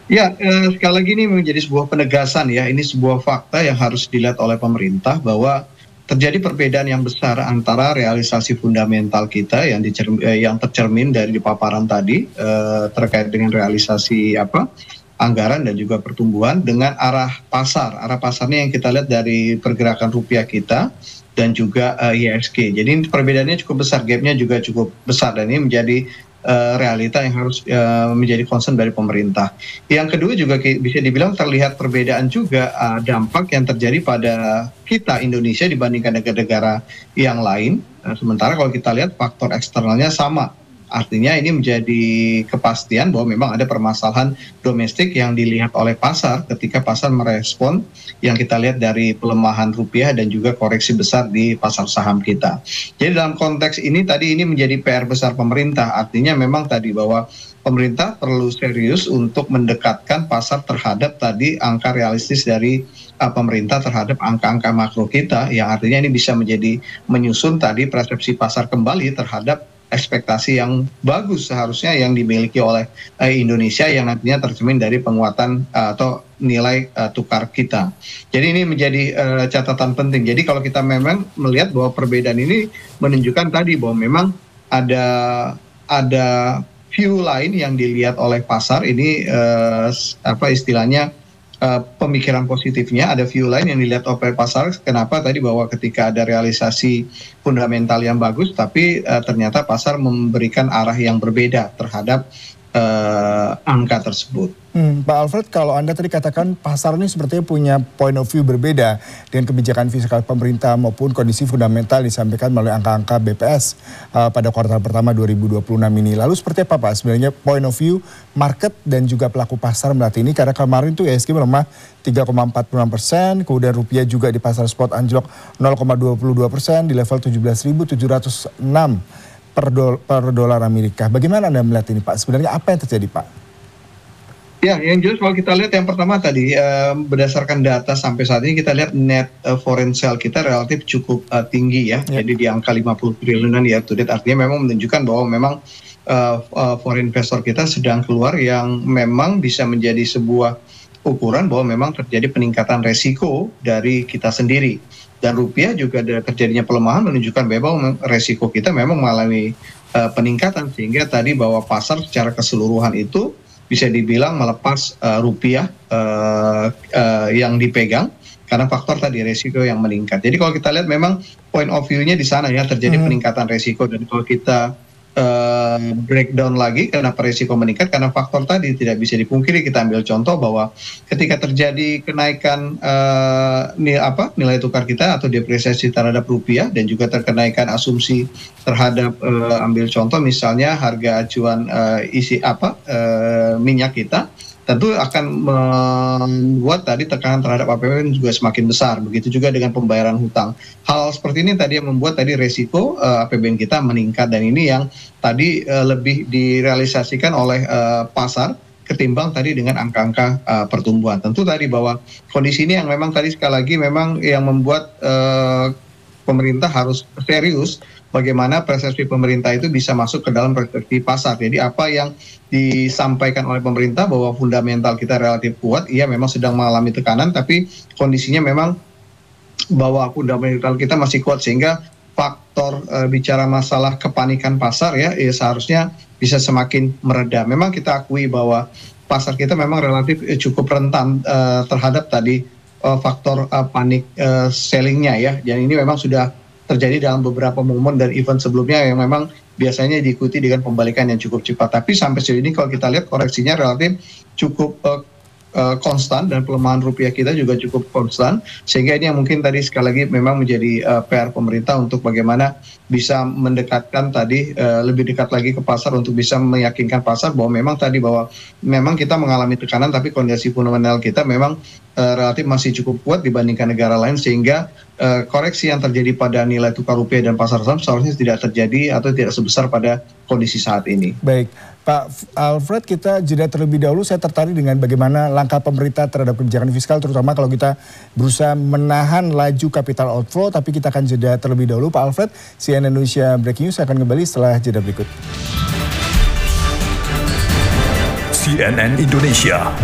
Ya, sekali lagi ini menjadi sebuah penegasan ya, ini sebuah fakta yang harus dilihat oleh pemerintah bahwa terjadi perbedaan yang besar antara realisasi fundamental kita yang tercermin dari paparan tadi, terkait dengan realisasi anggaran dan juga pertumbuhan dengan arah pasar. Arah pasarnya yang kita lihat dari pergerakan rupiah kita dan juga, IHSG. Jadi ini perbedaannya cukup besar, gapnya juga cukup besar dan ini menjadi, realita yang harus, menjadi concern dari pemerintah. Yang kedua juga bisa dibilang terlihat perbedaan juga, dampak yang terjadi pada kita Indonesia dibandingkan negara-negara yang lain, sementara kalau kita lihat faktor eksternalnya sama. Artinya ini menjadi kepastian bahwa memang ada permasalahan domestik yang dilihat oleh pasar ketika pasar merespon yang kita lihat dari pelemahan rupiah dan juga koreksi besar di pasar saham kita. Jadi dalam konteks ini tadi ini menjadi PR besar pemerintah, artinya memang tadi bahwa pemerintah perlu serius untuk mendekatkan pasar terhadap tadi angka realistis dari pemerintah terhadap angka-angka makro kita, yang artinya ini bisa menjadi menyusun tadi persepsi pasar kembali terhadap ekspektasi yang bagus seharusnya yang dimiliki oleh Indonesia yang nantinya tercermin dari penguatan atau nilai tukar kita. Jadi ini menjadi catatan penting. Jadi kalau kita memang melihat bahwa perbedaan ini menunjukkan tadi bahwa memang ada view lain yang dilihat oleh pasar ini, istilahnya, pemikiran positifnya, ada view lain yang dilihat oleh pasar. Kenapa tadi bahwa ketika ada realisasi fundamental yang bagus tapi ternyata pasar memberikan arah yang berbeda terhadap angka tersebut. Pak Alfred, kalau Anda tadi katakan pasar ini sepertinya punya point of view berbeda dengan kebijakan fiskal pemerintah maupun kondisi fundamental disampaikan melalui angka-angka BPS pada kuartal pertama 2026 ini. Lalu seperti apa Pak sebenarnya point of view market dan juga pelaku pasar melihat ini? Karena kemarin tuh IHSG melemah 3,46%, kemudian rupiah juga di pasar spot anjlok 0,22% di level 17.706 per dolar Amerika. Bagaimana Anda melihat ini Pak? Sebenarnya apa yang terjadi Pak? Ya, yang jelas kalau kita lihat yang pertama tadi, berdasarkan data sampai saat ini kita lihat net foreign sale kita relatif cukup tinggi ya. Jadi di angka 50 triliunan year to date, artinya memang menunjukkan bahwa memang foreign investor kita sedang keluar yang memang bisa menjadi sebuah ukuran bahwa memang terjadi peningkatan resiko dari kita sendiri. Dan rupiah juga ada terjadinya pelemahan menunjukkan bahwa resiko kita memang mengalami peningkatan, sehingga tadi bahwa pasar secara keseluruhan itu bisa dibilang melepas rupiah yang dipegang karena faktor tadi resiko yang meningkat. Jadi kalau kita lihat memang point of view-nya di sana ya, terjadi peningkatan resiko. Dan kalau kita breakdown lagi kenapa resiko meningkat, karena faktor tadi tidak bisa dipungkiri. Kita ambil contoh bahwa ketika terjadi kenaikan nilai tukar kita atau depresiasi terhadap rupiah dan juga terkenaikan asumsi terhadap ambil contoh misalnya harga acuan minyak kita, tentu akan membuat tadi tekanan terhadap APBN juga semakin besar. Begitu juga dengan pembayaran hutang. Hal seperti ini tadi yang membuat tadi resiko APBN kita meningkat, dan ini yang tadi lebih direalisasikan oleh pasar ketimbang tadi dengan angka-angka pertumbuhan. Tentu tadi bahwa kondisi ini yang memang tadi sekali lagi memang yang membuat pemerintah harus serius bagaimana persepsi pemerintah itu bisa masuk ke dalam perspektif pasar. Jadi apa yang disampaikan oleh pemerintah bahwa fundamental kita relatif kuat, iya memang sedang mengalami tekanan, tapi kondisinya memang bahwa fundamental kita masih kuat, sehingga faktor bicara masalah kepanikan pasar ya seharusnya bisa semakin mereda. Memang kita akui bahwa pasar kita memang relatif cukup rentan terhadap tadi faktor panik sellingnya ya. Dan ini memang sudah terjadi dalam beberapa momen dan event sebelumnya yang memang biasanya diikuti dengan pembalikan yang cukup cepat. Tapi sampai sejauh ini kalau kita lihat koreksinya relatif cukup konstan dan pelemahan rupiah kita juga cukup konstan, sehingga ini yang mungkin tadi sekali lagi memang menjadi PR pemerintah untuk bagaimana bisa mendekatkan tadi lebih dekat lagi ke pasar untuk bisa meyakinkan pasar bahwa memang tadi bahwa memang kita mengalami tekanan tapi kondisi fundamental kita memang relatif masih cukup kuat dibandingkan negara lain, sehingga koreksi yang terjadi pada nilai tukar rupiah dan pasar saham seharusnya tidak terjadi atau tidak sebesar pada kondisi saat ini. Baik, Pak Alfred, kita jeda terlebih dahulu. Saya tertarik dengan bagaimana langkah pemerintah terhadap kebijakan fiskal, terutama kalau kita berusaha menahan laju capital outflow. Tapi kita akan jeda terlebih dahulu. Pak Alfred, CNN Indonesia Breaking News akan kembali setelah jeda berikut. CNN Indonesia